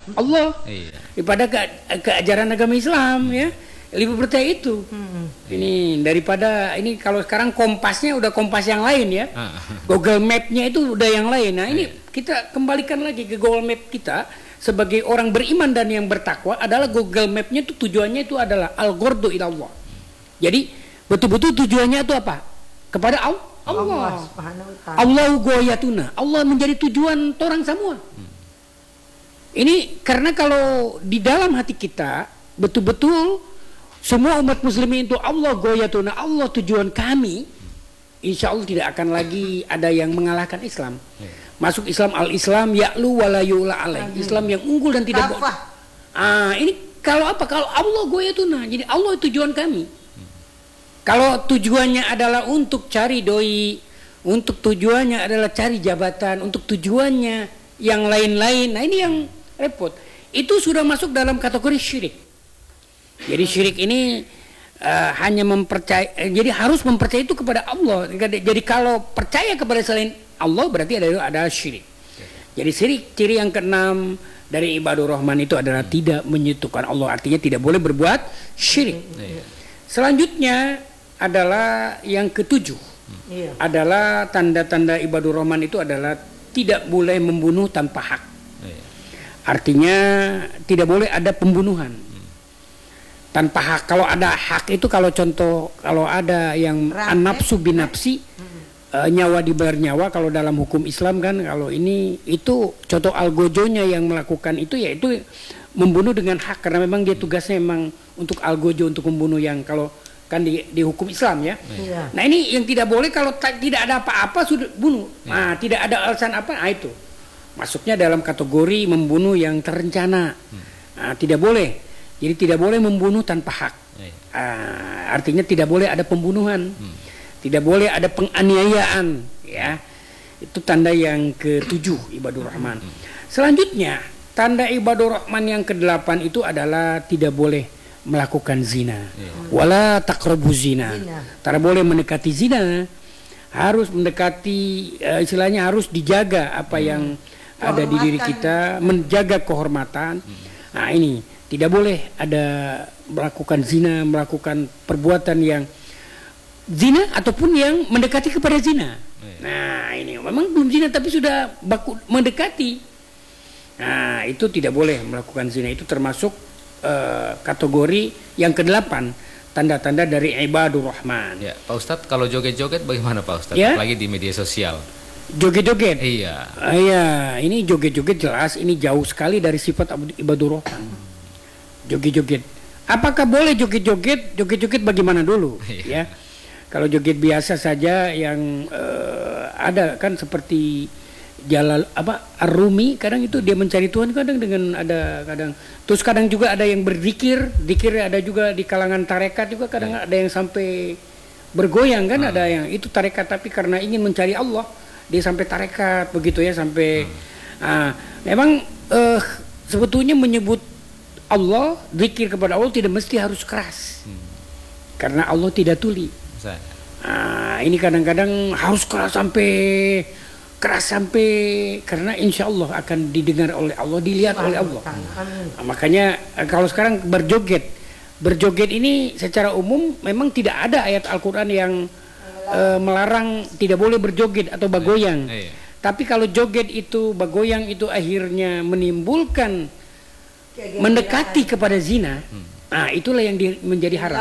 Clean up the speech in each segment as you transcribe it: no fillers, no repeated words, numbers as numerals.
Allah daripada keajaran agama Islam ya. Lebih percaya itu. Ini daripada ini kalau sekarang kompasnya udah kompas yang lain ya. Google Map-nya itu udah yang lain. Nah, ini kita kembalikan lagi ke Google Map kita sebagai orang beriman dan yang bertakwa adalah Google Map-nya itu tujuannya itu adalah al-ghurdu ilallah. Jadi betul-betul tujuannya itu apa? Kepada Allah. Allahu ghayatuna. Allah menjadi tujuan orang semua. Ini karena kalau di dalam hati kita betul-betul semua umat muslimin itu Allah ghayatuna, Allah tujuan kami, insya Allah tidak akan lagi ada yang mengalahkan Islam. Masuk Islam, al-Islam ya'lu wa la yu'la alaih. Islam yang unggul dan tidak boleh. Ini kalau apa? Kalau Allah ghayatuna, jadi Allah tujuan kami. Kalau tujuannya adalah untuk cari doi, untuk tujuannya adalah cari jabatan, untuk tujuannya yang lain-lain, nah ini yang repot. Itu sudah masuk dalam kategori syirik. Jadi syirik ini hanya jadi harus mempercayai itu kepada Allah. Jadi kalau percaya kepada selain Allah berarti ada syirik. Jadi syirik ciri yang keenam dari ibadur rahman itu adalah tidak menyekutukan Allah, artinya tidak boleh berbuat syirik. Selanjutnya adalah yang ketujuh, adalah tanda-tanda ibadur rahman itu adalah tidak boleh membunuh tanpa hak. Artinya tidak boleh ada pembunuhan tanpa hak. Kalau ada hak itu kalau contoh kalau ada yang nafsu binafsi, nyawa dibayar nyawa kalau dalam hukum Islam kan, kalau ini itu contoh algojonya yang melakukan itu yaitu membunuh dengan hak karena memang dia tugasnya memang untuk algojo untuk membunuh yang kalau kan di hukum Islam ya. Nah ini yang tidak boleh kalau tidak ada apa-apa sudah bunuh. Nah tidak ada alasan apa, nah itu masuknya dalam kategori membunuh yang terencana. Nah, tidak boleh. Jadi tidak boleh membunuh tanpa hak. Artinya tidak boleh ada pembunuhan, tidak boleh ada penganiayaan. Ya, itu tanda yang ketujuh ibadur rahman. Selanjutnya tanda ibadur rahman yang kedelapan itu adalah tidak boleh melakukan zina. Wala taqrabu zina. Tidak boleh mendekati zina. Harus mendekati istilahnya harus dijaga apa yang ada di diri kita, menjaga kehormatan. Nah ini tidak boleh ada melakukan zina, melakukan perbuatan yang zina ataupun yang mendekati kepada zina. Nah ini memang belum zina tapi sudah mendekati. Nah itu tidak boleh melakukan zina. Itu termasuk kategori yang kedelapan, tanda-tanda dari ibadur rahman. Ya, Pak Ustadz, kalau joget-joget bagaimana Pak Ustadz? Ya? Apalagi di media sosial. Joget-joget. Iya. Ini joget-joget jelas ini jauh sekali dari sifat ibadur rahman. Joget-joget. Apakah boleh joget-joget? Joget-joget bagaimana dulu? Ya. Kalau joget biasa saja yang ada kan seperti Jalal Ar-Rumi, kadang itu dia mencari Tuhan kadang dengan ada kadang. Terus kadang juga ada yang berzikir, zikir ada juga di kalangan tarekat juga kadang ada yang sampai bergoyang kan, ada yang itu tarekat tapi karena ingin mencari Allah dia sampai tarekat begitu ya sampai memang sebetulnya menyebut Allah, zikir kepada Allah tidak mesti harus keras. Karena Allah tidak tuli. Ini kadang-kadang harus keras sampai karena insya Allah akan didengar oleh Allah, dilihat oleh Allah. Makanya kalau sekarang berjoget ini secara umum memang tidak ada ayat Al-Quran yang melarang tidak boleh berjoget atau bagoyang. Tapi kalau joget itu, bagoyang itu akhirnya menimbulkan mendekati kepada zina, itulah yang menjadi haram.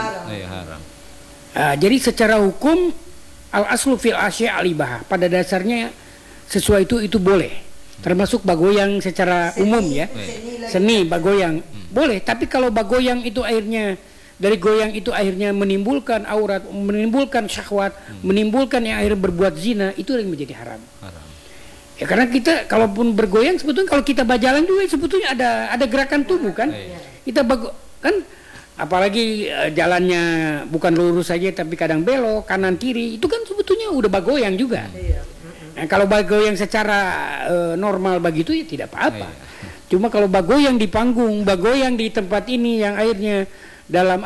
Jadi secara hukum al-aslu fil asya' al-ibahah, pada dasarnya sesuatu itu boleh, termasuk bagoyang secara umum ya, seni bagoyang boleh. Tapi kalau bagoyang itu akhirnya dari goyang itu akhirnya menimbulkan aurat, menimbulkan syahwat, menimbulkan yang akhirnya berbuat zina, itu yang menjadi haram. Ya karena kita kalaupun bergoyang sebetulnya kalau kita berjalan juga sebetulnya ada gerakan tubuh kan. Kita kan apalagi jalannya bukan lurus saja tapi kadang belok kanan kiri, itu kan sebetulnya udah bergoyang juga. Nah, kalau bergoyang secara normal begitu ya tidak apa-apa. Cuma kalau bergoyang di panggung, bergoyang di tempat ini yang akhirnya dalam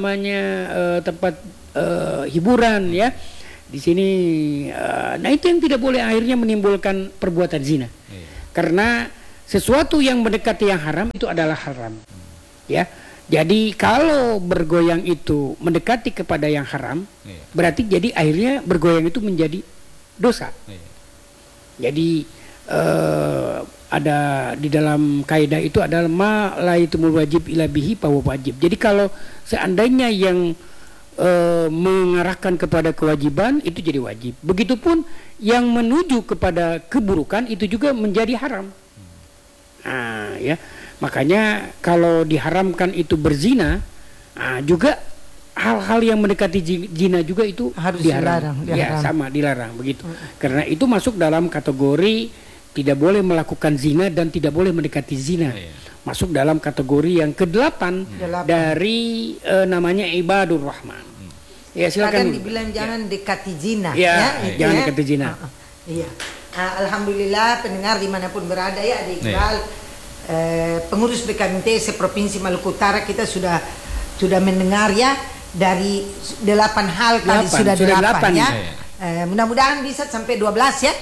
tempat hiburan ya. Di sini, nah itu yang tidak boleh akhirnya menimbulkan perbuatan zina. Karena sesuatu yang mendekati yang haram itu adalah haram. Ya. Jadi kalau bergoyang itu mendekati kepada yang haram, berarti jadi akhirnya bergoyang itu menjadi dosa. Jadi ada di dalam kaidah itu adalah ma la itumul wajib ila bihi fa wajib. Jadi kalau seandainya yang mengarahkan kepada kewajiban itu jadi wajib. Begitupun yang menuju kepada keburukan itu juga menjadi haram. Nah, ya. Makanya kalau diharamkan itu berzina, juga hal-hal yang mendekati zina juga itu harus dilarang. Ya, sama dilarang begitu. Karena itu masuk dalam kategori tidak boleh melakukan zina dan tidak boleh mendekati zina. Masuk dalam kategori yang ke-8 dari namanya ibadur rahman. Ya silakan. Kadang dibilang jangan dekati zina. Ya, jangan dekati zina. Iya. Alhamdulillah pendengar dimanapun berada ya, ada Iqbal, pengurus BKMT se-Provinsi Maluku Utara, kita sudah mendengar ya dari 8 hal tadi sudah 8 ya. Mudah-mudahan bisa sampai 12 ya.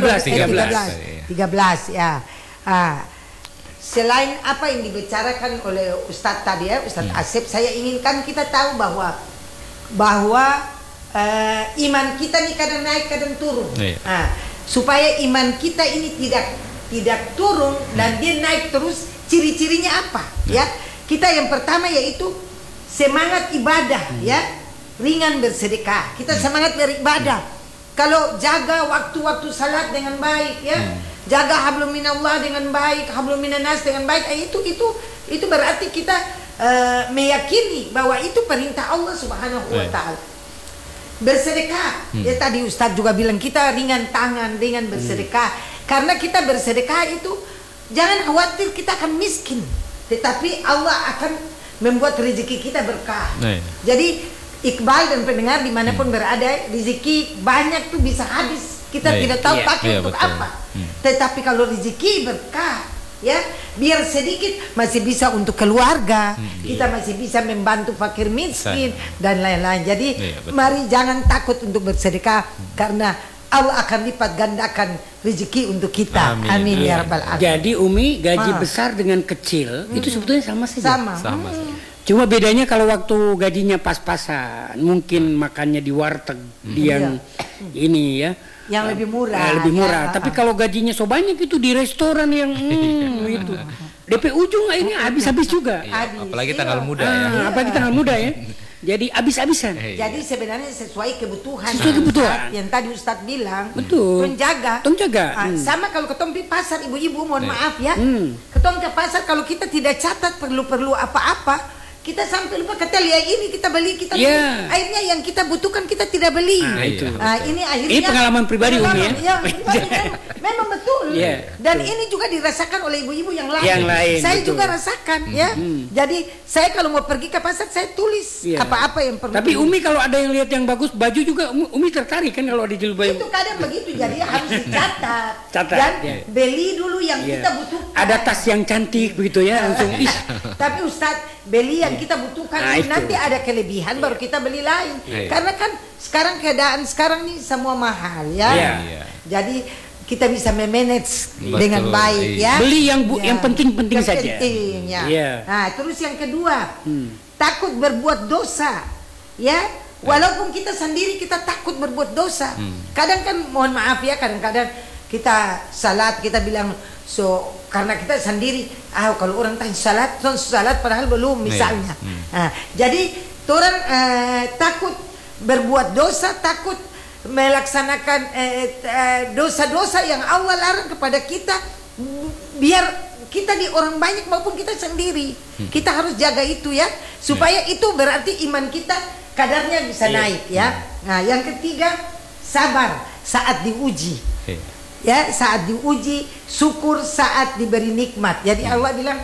13 ya. Selain apa yang dibicarakan oleh Ustadz tadi ya, Ustadz Asep, saya inginkan kita tahu bahwa iman kita nih kadang naik kadang turun. Supaya iman kita ini tidak turun dan dia naik terus, ciri-cirinya apa ya? Kita yang pertama yaitu semangat ibadah ya, ringan bersedekah. Kita semangat beribadah. Kalau jaga waktu-waktu salat dengan baik ya, jaga hablum minallah dengan baik, hablum minannas dengan baik, itu berarti kita meyakini bahwa itu perintah Allah Subhanahu wa taala. Bersedekah. Ya tadi Ustadz juga bilang kita ringan tangan, ringan bersedekah. Karena kita bersedekah itu jangan khawatir kita akan miskin, tetapi Allah akan membuat rezeki kita berkah. Jadi Iqbal dan pendengar dimanapun berada, rezeki banyak tuh bisa habis. Kita tidak tahu pakai untuk apa. Tetapi kalau rezeki berkah, ya biar sedikit masih bisa untuk keluarga, kita masih bisa membantu fakir miskin dan lain-lain. Jadi mari jangan takut untuk bersedekah karena Allah akan lipat gandakan rezeki untuk kita. Amin ya rabbal alamin. Jadi Umi, gaji besar dengan kecil itu sebetulnya sama saja. Sama. Cuma bedanya kalau waktu gajinya pas-pasan, mungkin makannya di warteg, yang ini ya, yang lebih murah. Lebih murah. Tapi kalau gajinya so banyak itu di restoran yang itu, DP ujung ini habis-habis juga. Apalagi tanggal muda ya. Apalagi tanggal muda ya. Jadi habis-habisan. Jadi sebenarnya sesuai kebutuhan. Yang tadi Ustadz bilang. Betul. Jaga. Sama kalau ketemu di pasar, ibu-ibu mohon maaf ya. Ketemu ke pasar kalau kita tidak catat perlu apa-apa, kita sampai lupa kata lihat ini kita beli. Akhirnya yang kita butuhkan kita tidak beli. Ini akhirnya. Ini pengalaman pribadi Umi ya. Memang betul. Dan ini juga dirasakan oleh ibu-ibu yang lain. Saya juga rasakan ya. Jadi saya kalau mau pergi ke pasar saya tulis apa-apa yang perlu. Tapi Umi kalau ada yang lihat yang bagus baju juga Umi tertarik kan kalau ada jilbab. Itu kadang begitu, jadi harus dicatat. Dan beli dulu yang kita butuhkan. Ada tas yang cantik begitu ya langsung. Tapi Ustadz, beli yang kita butuhkan nanti ada kelebihan baru kita beli lain. Karena kan sekarang keadaan sekarang nih semua mahal ya. Jadi kita bisa memanage dengan baik ya. Beli yang penting-penting saja. Nah, terus yang kedua, takut berbuat dosa. Ya, walaupun kita sendiri kita takut berbuat dosa. Kadang kan mohon maaf ya, kadang-kadang kita salat kita bilang karena kita sendiri kalau orang tanya salat padahal belum misalnya. Jadi orang takut berbuat dosa, takut melaksanakan dosa-dosa yang Allah larang kepada kita, biar kita di orang banyak maupun kita sendiri. Kita harus jaga itu ya, supaya itu berarti iman kita kadarnya bisa naik ya. Nah, yang ketiga, sabar saat diuji. Ya, saat diuji, syukur saat diberi nikmat. Jadi Allah bilang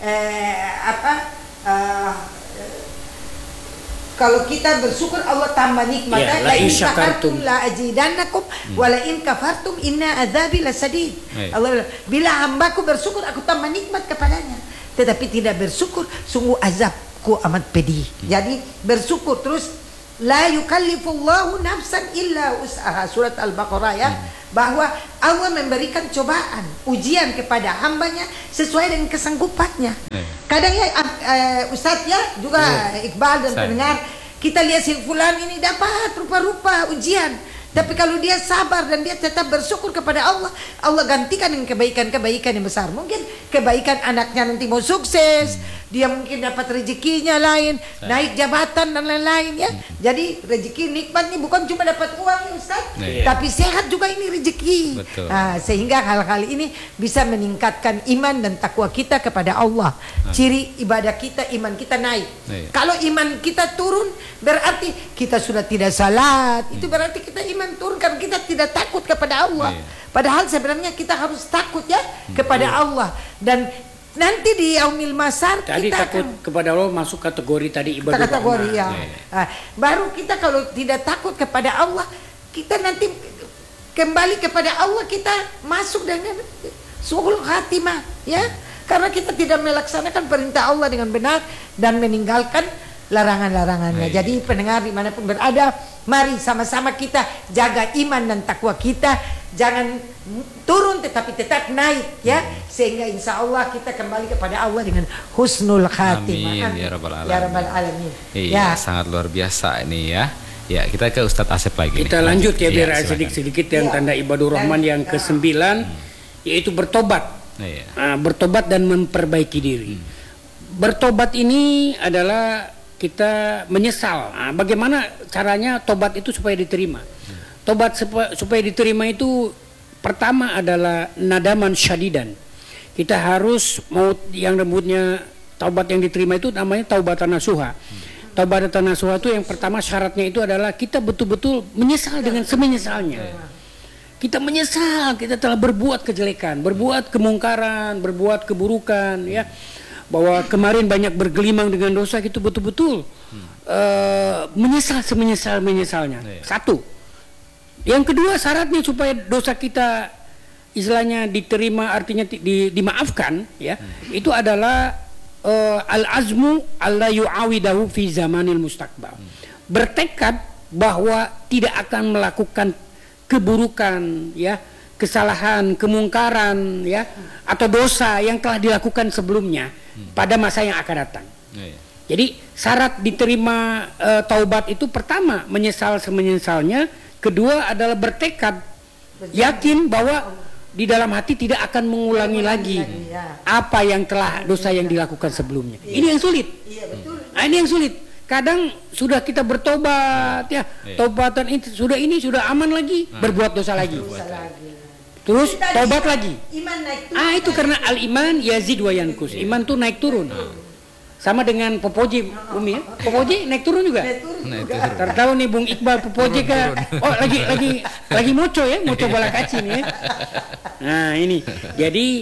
kalau kita bersyukur Allah tambah nikmat. La in syakartum la azidannakum wa la in kafartum inna adzabi lasadid. Allah bilang, bila hambaku bersyukur aku tambah nikmat kepadanya. Tetapi tidak bersyukur sungguh azabku amat pedih. Jadi bersyukur terus. La yukallifullahu nafsan illa wus'aha, surat Al-Baqarah ya. bahwa Allah memberikan cobaan, ujian kepada hambanya sesuai dengan kesanggupannya. Kadang ya Ustadz ya juga Iqbal dan pendengar, kita lihat si fulan ini dapat rupa-rupa ujian, tapi kalau dia sabar dan dia tetap bersyukur kepada Allah, Allah gantikan dengan kebaikan-kebaikan yang besar. Mungkin kebaikan anaknya nanti mau sukses, dia mungkin dapat rezekinya lain, naik jabatan dan lain-lain ya. Jadi rezeki nikmat ini bukan cuma dapat uang ya Ustaz, tapi sehat juga ini rezeki. Nah, sehingga hal-hal ini bisa meningkatkan iman dan takwa kita kepada Allah. Ciri ibadah kita, iman kita naik. Kalau iman kita turun, berarti kita sudah tidak salat. Itu berarti kita iman turun karena kita tidak takut kepada Allah. Padahal sebenarnya kita harus takut ya kepada Allah. Dan nanti di yaumil masar tadi kita takut kepada Allah masuk kategori tadi ibadah kategori ya. Nah, baru kita kalau tidak takut kepada Allah, kita nanti kembali kepada Allah, kita masuk dengan suhul khatimah ya. Karena kita tidak melaksanakan perintah Allah dengan benar dan meninggalkan larangan-larangannya. Jadi pendengar dimanapun berada, mari sama-sama kita jaga iman dan takwa kita. Jangan turun tetapi tetap naik ya, sehingga insya Allah kita kembali kepada Allah dengan husnul khatimah. Amin ya rabbal alamin. Ya rabbal alamin. Iya, sangat luar biasa ini ya. Ya, kita ke Ustadz Asep lagi. Kita lanjut ya biar sedikit-sedikit yang tanda ibadur rahman yang ke-9, yaitu bertobat. Bertobat dan memperbaiki diri. Bertobat ini adalah kita menyesal. Bagaimana caranya tobat itu supaya diterima? Tobat supaya diterima itu pertama adalah nadaman syadidan. Kita harus mau yang rambutnya taubat yang diterima itu namanya taubatan nasuha. Taubatan nasuha itu yang pertama syaratnya itu adalah kita betul-betul menyesal dengan semenyesalnya. Kita menyesal kita telah berbuat kejelekan, berbuat kemungkaran, berbuat keburukan ya. Bahwa kemarin banyak bergelimang dengan dosa, itu betul-betul menyesal semenyesal-menyesalnya. Satu. Yang kedua syaratnya supaya dosa kita istilahnya diterima, artinya dimaafkan ya, itu adalah al-azmu alla yu'awidahu fi zamanil mustaqbal. Bertekad bahwa tidak akan melakukan keburukan ya, kesalahan, kemungkaran ya, atau dosa yang telah dilakukan sebelumnya pada masa yang akan datang. Jadi syarat diterima taubat itu pertama menyesal semenyesalnya, kedua adalah bertekad yakin bahwa di dalam hati tidak akan mengulangi lagi apa yang telah dosa yang dilakukan sebelumnya. Ini yang sulit. Nah, ini yang sulit. Kadang sudah kita bertobat ya, taubatan itu sudah aman lagi, berbuat dosa lagi. Terus tobat lagi. Itu karena al-iman yazid wa yankus. Iman tuh naik turun. Sama dengan Popoje, Umi ya. Popoje naik turun juga. Tertahu nih Bung Iqbal Popoje kan. Oh lagi moco ya, moco balakaci nih ya. Nah ini. Jadi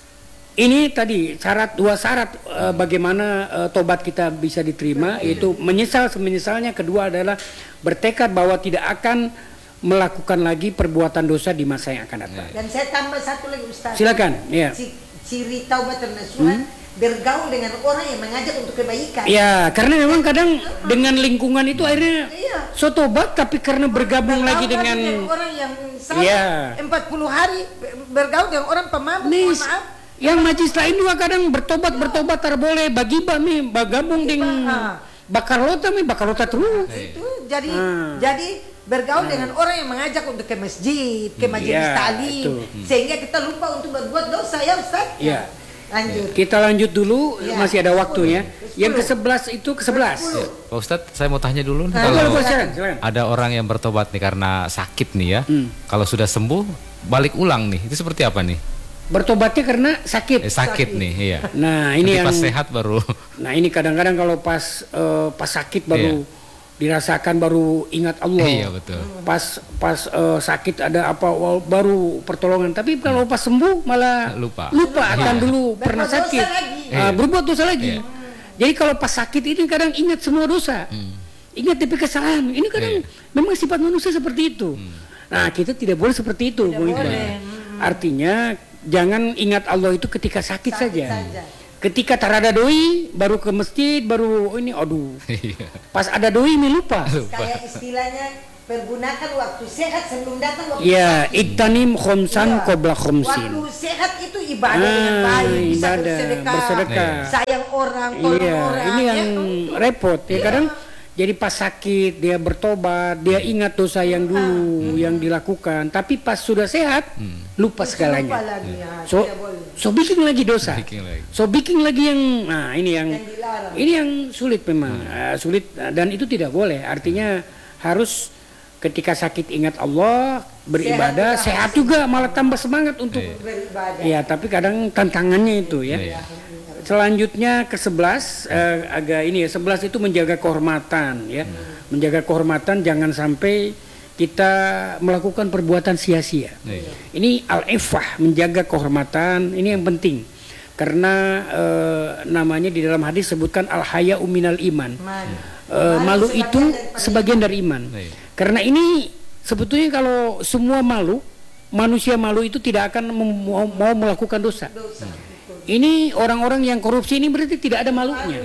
ini tadi dua syarat bagaimana tobat kita bisa diterima, yaitu menyesal semenyesalnya, kedua adalah bertekad bahwa tidak akan melakukan lagi perbuatan dosa di masa yang akan datang. Dan saya tambah satu lagi Ustaz. Silakan. Ya. Ciri taubat dan nasuha bergaul dengan orang yang mengajak untuk kebaikan. Ya, karena memang kadang dengan lingkungan itu akhirnya so tobat, tapi karena bergabung lagi dengan orang yang salah 40 hari bergaul dengan orang pemabuk, maaf. Yang majlis lain juga kadang bertobat boleh bagi bami bergabung dengan bakar lota terus. Itu jadi bergaul dengan orang yang mengajak untuk ke masjid, ke majelis ta'lim, sehingga kita lupa untuk berbuat dosa ya Ustaz. Iya. Lanjut. Kita lanjut dulu, masih ada waktunya. Yang ke-11 itu ke-11. Pak Ustadz, saya mau tanya dulu nih, kalau ada orang yang bertobat nih karena sakit nih ya, kalau sudah sembuh balik ulang nih, itu seperti apa nih? Bertobatnya karena sakit. Sakit nih, iya. Nah ini nanti pas sehat baru. Nah ini kadang-kadang kalau pas sakit baru dirasakan, baru ingat Allah. Iya betul. Pas sakit ada apa baru pertolongan. Tapi kalau pas sembuh malah lupa akan dulu pernah sakit. Berbuat dosa lagi. Jadi kalau pas sakit ini kadang ingat semua dosa. Ingat tapi kesalahan. Ini kadang memang sifat manusia seperti itu. Nah kita tidak boleh seperti itu, Bu Iqbal. Artinya jangan ingat Allah itu ketika sakit saja. Ketika tarada doi baru ke masjid, baru ini aduh. Pas ada doi lupa. Kayak istilahnya pergunakan waktu sehat sebelum datang waktu Ya, sakit. iktanim khomsan qabla khomsin. Waktu sehat itu ibadah dengan baik, bisa bersedekah. Sayang orang, tolong orang. Ini yang repot ya. Kadang jadi pas sakit dia bertobat, dia ingat dosa yang dulu yang dilakukan, tapi pas sudah sehat lupa segalanya. So bikin lagi dosa. So bikin lagi yang ini yang sulit memang. Sulit dan itu tidak boleh. Artinya harus ketika sakit ingat Allah, beribadah, sehat juga malah tambah semangat untuk beribadah. Ya, tapi kadang tantangannya itu ya. Selanjutnya ke-11 agak ini ya, 11 itu menjaga kehormatan ya. Menjaga kehormatan, jangan sampai kita melakukan perbuatan sia-sia. Ini al-iffah, menjaga kehormatan, ini yang penting. Karena namanya di dalam hadis sebutkan al-haya'u minal iman. Malu itu sebagian dari iman. Karena ini sebetulnya kalau semua malu, manusia malu itu tidak akan mau melakukan dosa. Ini orang-orang yang korupsi ini berarti tidak ada malunya.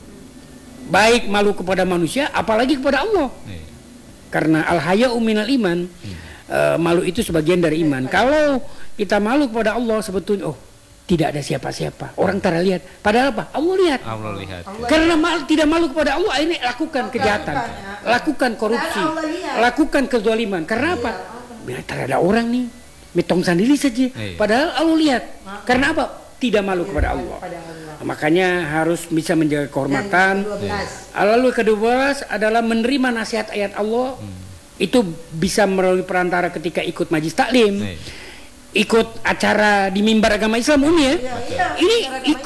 Baik malu kepada manusia, apalagi kepada Allah. Karena al-haya'u minal iman, malu itu sebagian dari iman. Kalau kita malu kepada Allah sebetulnya, tidak ada siapa-siapa. Orang tak lihat. Padahal apa? Allah lihat. Karena tidak malu kepada Allah, ini lakukan kejahatan, lakukan korupsi, lakukan kezaliman. Karena apa? Biar tak ada orang nih, metong sendiri saja. Padahal Allah lihat. Karena apa? Tidak malu kepada Allah. Makanya harus bisa menjaga kehormatan. Lalu ke-12 adalah menerima nasihat ayat Allah. Itu bisa melalui perantara ketika ikut majlis taklim. Ikut acara di mimbar agama Islam ya. Ini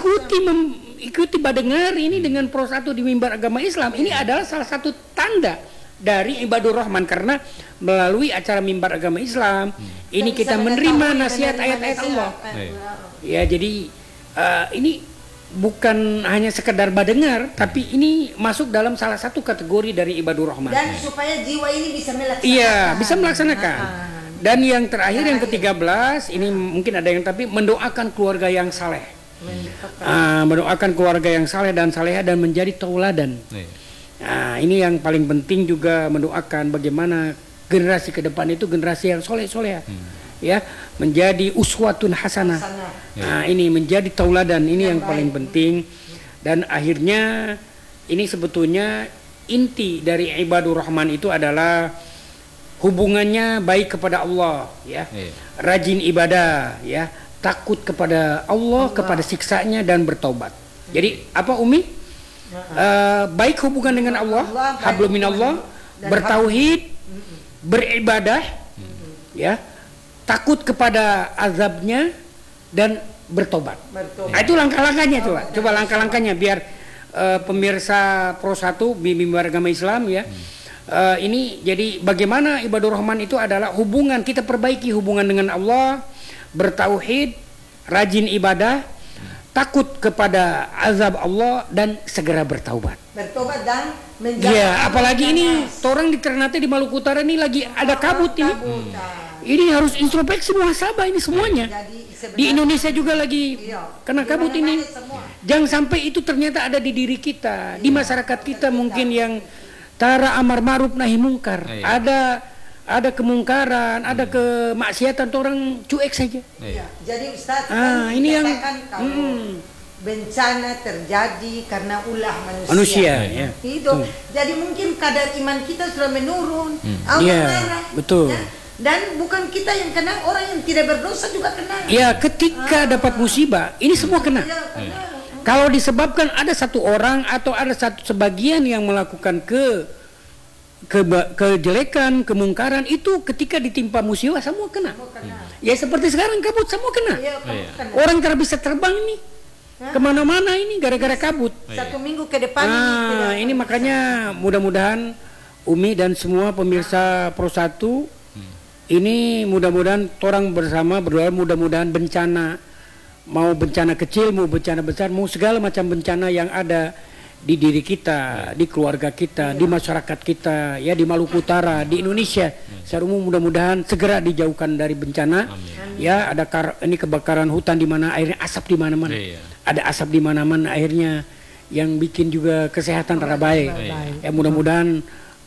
ikuti badengar ini dengan pro 1 di mimbar agama Islam. Ini adalah salah satu tanda dari ibadur rahman, karena melalui acara mimbar agama Islam ini kita menerima nasihat ayat-ayat Allah. Ya, jadi ini bukan hanya sekedar badengar, tapi ini masuk dalam salah satu kategori dari ibadur rahman. Dan supaya jiwa ini bisa melaksanakan. Iya, bisa melaksanakan. Dan yang terakhir yang ke-13 ini mungkin ada yang tapi mendoakan keluarga yang saleh. Mendoakan keluarga yang saleh dan saleha dan menjadi tauladan. Ini yang paling penting juga, mendoakan bagaimana generasi ke depan itu generasi yang soleh-soleha. Ya, menjadi uswatun hasanah. Ini menjadi tauladan, ini yang paling penting. Dan akhirnya ini sebetulnya inti dari ibadur rahman itu adalah hubungannya baik kepada Allah ya. Rajin ibadah ya, takut kepada Allah, kepada siksanya dan bertobat. Jadi apa Umi? Baik hubungan dengan Allah, hablum minallah, bertauhid, beribadah ya, takut kepada azabnya dan bertobat. Itu langkah-langkahnya coba langkah-langkahnya biar pemirsa Pro 1 mimbar agama Islam ya. Ini jadi bagaimana ibadur rahman itu adalah hubungan, kita perbaiki hubungan dengan Allah, bertauhid, rajin ibadah, takut kepada azab Allah dan segera bertaubat. Bertobat dan menjaga. Ya, apalagi ini orang di Ternate di Maluku Utara ini lagi ada kabut ini. Ini harus introspeksi muhasabah ini semuanya. Di Indonesia juga lagi kena kabut ini. Jangan sampai itu ternyata ada di diri kita, di masyarakat kita mungkin yang tara amar ma'ruf nahi mungkar. Ada kemungkaran, ada kemaksiatan, orang cuek saja. Jadi Ustaz, ini yang bencana terjadi karena ulah manusia ya. Itu. Jadi mungkin kadar iman kita sudah menurun. Betul. Ya? Dan bukan kita yang kena, orang yang tidak berdosa juga kena. Ya, ketika dapat musibah, ini semua kena. Kalau disebabkan ada satu orang atau ada sebagian yang melakukan kejelekan, kemungkaran, itu ketika ditimpa musibah semua kena. Ya seperti sekarang kabut semua kena. Orang tidak bisa terbang ini kemana-mana ini gara-gara kabut. 1 minggu ke depan ini makanya mudah-mudahan Umi dan semua pemirsa Pro 1 ini mudah-mudahan orang bersama berdoa, mudah-mudahan bencana, mau bencana kecil, mau bencana besar, mau segala macam bencana yang ada di diri kita, di keluarga kita, di masyarakat kita, ya di Maluku Utara, di Indonesia, secara umum mudah-mudahan segera dijauhkan dari bencana. Ya, ada ini kebakaran hutan di mana akhirnya asap di mana-mana. Ada asap di mana-mana akhirnya yang bikin juga kesehatan tidak baik. Ya mudah-mudahan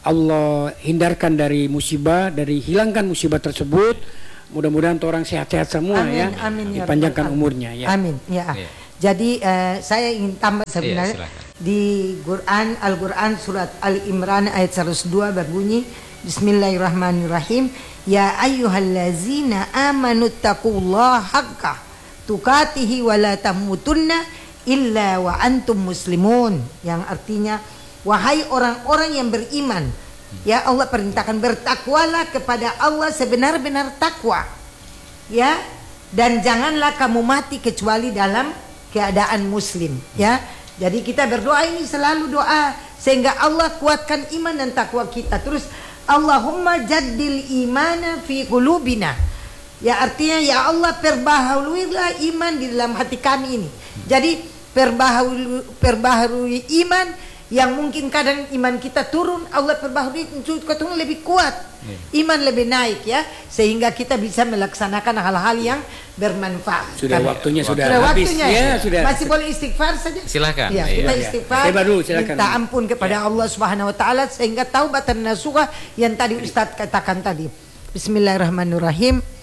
Allah hindarkan dari musibah, dari hilangkan musibah tersebut. Mudah-mudahan orang sehat-sehat semua. Amin, ya. amin, ya Dipanjangkan Rabbal. umurnya ya. Amin. Ya. Jadi saya ingin tambah sebenarnya di Quran, Al-Quran surat Ali Imran ayat 102 berbunyi Bismillahirrahmanirrahim. Ya ayyuhallazina amanu taqullaha haqqa tuqatihi wa la tamutunna illa wa antum muslimun. Yang artinya wahai orang-orang yang beriman, ya Allah perintahkan bertakwalah kepada Allah sebenar-benar takwa. Ya, dan janganlah kamu mati kecuali dalam keadaan muslim, ya. Jadi kita berdoa ini selalu doa sehingga Allah kuatkan iman dan takwa kita. Terus Allahumma jaddil imana fi qulubina. Ya artinya ya Allah perbaharuilah iman di dalam hati kami ini. Jadi perbaharui iman yang mungkin kadang iman kita turun, Allah perbaharui ketemu lebih kuat, iman lebih naik ya, sehingga kita bisa melaksanakan hal-hal yang bermanfaat. Sudah waktunya sudah habis. Waktunya, ya, sudah. Masih boleh istighfar saja. Silakan. Ya, kita istighfar. Minta ampun kepada Allah Subhanahu Wa Taala sehingga taubatan nasuha yang tadi Ustadz katakan tadi. Bismillahirrahmanirrahim.